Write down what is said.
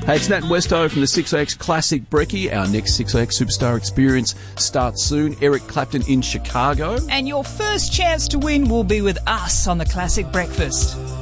Hey, it's Nat and Westo from the 6X Classic Brekkie. Our next 6X Superstar Experience starts soon. Eric Clapton in Chicago. And your first chance to win will be with us on the Classic Breakfast.